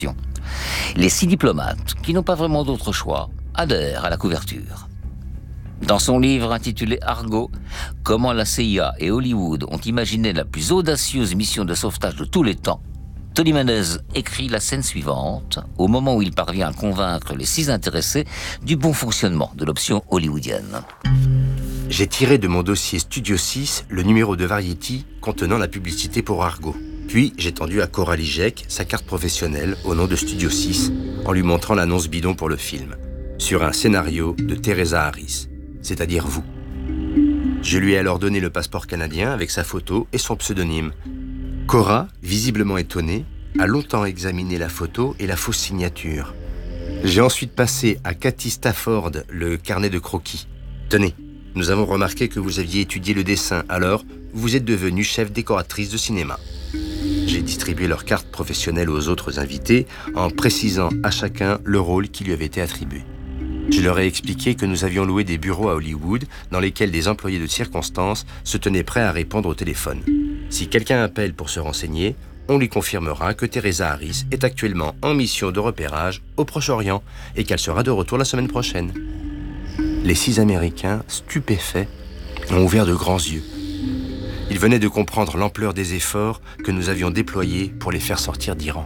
Les 6 diplomates, qui n'ont pas vraiment d'autre choix, adhèrent à la couverture. Dans son livre intitulé Argo, comment la CIA et Hollywood ont imaginé la plus audacieuse mission de sauvetage de tous les temps, Tony Mendez écrit la scène suivante, au moment où il parvient à convaincre les 6 intéressés du bon fonctionnement de l'option hollywoodienne. J'ai tiré de mon dossier Studio 6 le numéro de Variety contenant la publicité pour Argo. Puis j'ai tendu à Coralie Jek sa carte professionnelle au nom de Studio 6 en lui montrant l'annonce bidon pour le film, sur un scénario de Teresa Harris, c'est-à-dire vous. Je lui ai alors donné le passeport canadien avec sa photo et son pseudonyme. Cora, visiblement étonnée, a longtemps examiné la photo et la fausse signature. J'ai ensuite passé à Cathy Stafford le carnet de croquis. Tenez, nous avons remarqué que vous aviez étudié le dessin, alors vous êtes devenue chef décoratrice de cinéma. J'ai distribué leurs cartes professionnelles aux autres invités en précisant à chacun le rôle qui lui avait été attribué. Je leur ai expliqué que nous avions loué des bureaux à Hollywood dans lesquels des employés de circonstance se tenaient prêts à répondre au téléphone. Si quelqu'un appelle pour se renseigner, on lui confirmera que Teresa Harris est actuellement en mission de repérage au Proche-Orient et qu'elle sera de retour la semaine prochaine. Les 6 Américains, stupéfaits, ont ouvert de grands yeux. Ils venaient de comprendre l'ampleur des efforts que nous avions déployés pour les faire sortir d'Iran.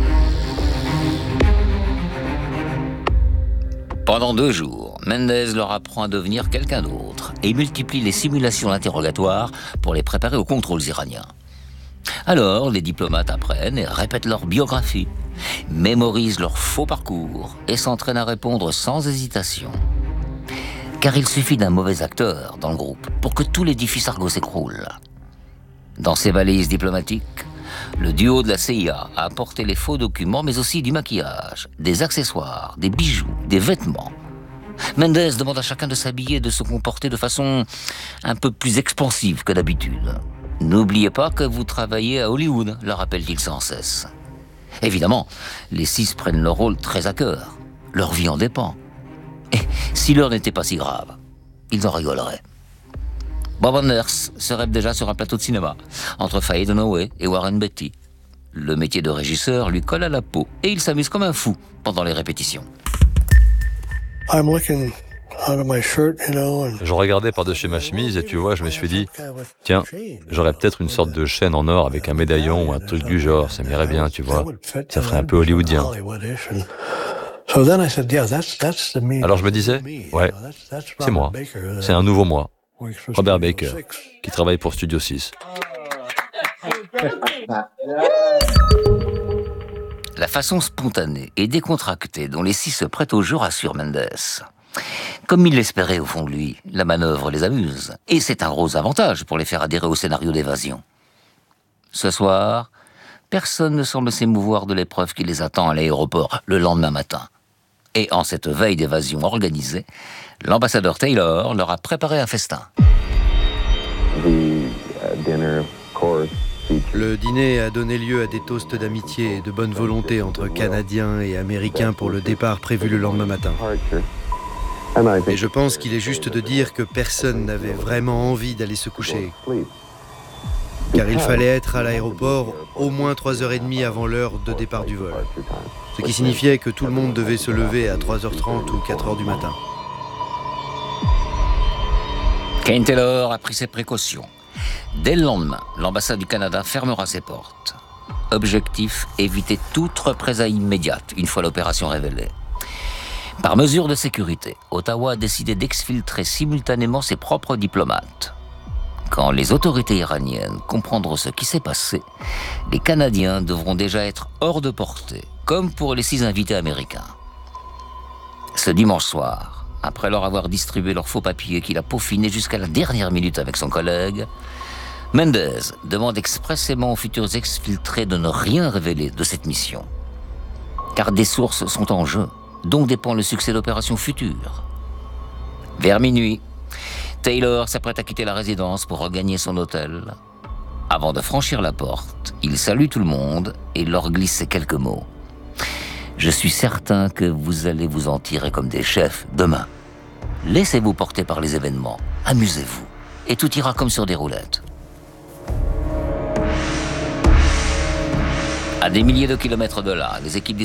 Pendant 2 jours, Mendez leur apprend à devenir quelqu'un d'autre et multiplie les simulations d'interrogatoire pour les préparer aux contrôles iraniens. Alors, les diplomates apprennent et répètent leur biographie, mémorisent leur faux parcours et s'entraînent à répondre sans hésitation. Car il suffit d'un mauvais acteur dans le groupe pour que tout l'édifice Argo s'écroule. Dans ses valises diplomatiques, le duo de la CIA a apporté les faux documents, mais aussi du maquillage, des accessoires, des bijoux, des vêtements. Mendez demande à chacun de s'habiller et de se comporter de façon un peu plus expansive que d'habitude. « N'oubliez pas que vous travaillez à Hollywood », leur rappelle-t-il sans cesse. Évidemment, les 6 prennent leur rôle très à cœur. Leur vie en dépend. Et si l'heure n'était pas si grave, ils en rigoleraient. Bob Anders se rêve déjà sur un plateau de cinéma, entre Faye Dunaway et Warren Beatty. Le métier de régisseur lui colle à la peau et il s'amuse comme un fou pendant les répétitions. Je regardais par-dessus ma chemise et tu vois, je me suis dit, tiens, j'aurais peut-être une sorte de chaîne en or avec un médaillon ou un truc du genre, ça m'irait bien, tu vois. Ça ferait un peu hollywoodien. Alors je me disais, ouais, c'est moi, c'est un nouveau moi, Robert Baker, qui travaille pour Studio 6. La façon spontanée et décontractée dont les 6 se prêtent au jeu rassure Mendez. Comme il l'espérait au fond de lui, la manœuvre les amuse. Et c'est un gros avantage pour les faire adhérer au scénario d'évasion. Ce soir, personne ne semble s'émouvoir de l'épreuve qui les attend à l'aéroport le lendemain matin. Et en cette veille d'évasion organisée, l'ambassadeur Taylor leur a préparé un festin. Le dîner a donné lieu à des toasts d'amitié et de bonne volonté entre Canadiens et Américains pour le départ prévu le lendemain matin. Et je pense qu'il est juste de dire que personne n'avait vraiment envie d'aller se coucher. Car il fallait être à l'aéroport au moins 3h30 avant l'heure de départ du vol. Ce qui signifiait que tout le monde devait se lever à 3h30 ou 4h du matin. Kane Taylor a pris ses précautions. Dès le lendemain, l'ambassade du Canada fermera ses portes. Objectif, éviter toute représailles immédiate une fois l'opération révélée. Par mesure de sécurité, Ottawa a décidé d'exfiltrer simultanément ses propres diplomates. Quand les autorités iraniennes comprendront ce qui s'est passé, les Canadiens devront déjà être hors de portée, comme pour les 6 invités américains. Ce dimanche soir, après leur avoir distribué leurs faux papiers qu'il a peaufinés jusqu'à la dernière minute avec son collègue, Mendez demande expressément aux futurs exfiltrés de ne rien révéler de cette mission. Car des sources sont en jeu, dont dépend le succès d'opérations futures. Vers minuit, Taylor s'apprête à quitter la résidence pour regagner son hôtel. Avant de franchir la porte, il salue tout le monde et leur glisse ces quelques mots. « Je suis certain que vous allez vous en tirer comme des chefs demain. Laissez-vous porter par les événements, amusez-vous, et tout ira comme sur des roulettes. » À des milliers de kilomètres de là, les équipes